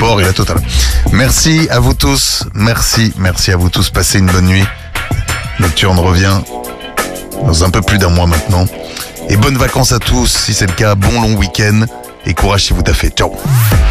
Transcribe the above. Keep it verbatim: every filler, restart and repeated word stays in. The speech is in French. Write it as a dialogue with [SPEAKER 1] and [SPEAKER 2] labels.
[SPEAKER 1] sport et la totale. Merci à vous tous. Merci, merci à vous tous. Passez une bonne nuit. Nocturne revient dans un peu plus d'un mois maintenant. Et bonnes vacances à tous. Si c'est le cas, bon long week-end. Et courage si vous taffez. Ciao.